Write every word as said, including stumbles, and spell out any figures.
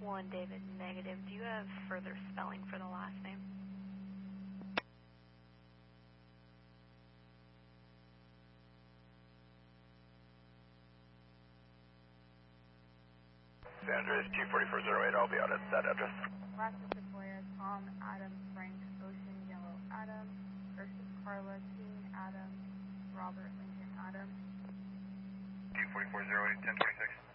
one David, negative. Do you have further spelling for the last name? San Andreas G four four zero eight, I'll be out at that address. Last is Sequoia, Tom, Adam, Frank, Ocean, Yellow, Adam, Ursus, Carla, King, Adam, Robert, Lincoln, Adam. G four four zero eight, ten twenty-six.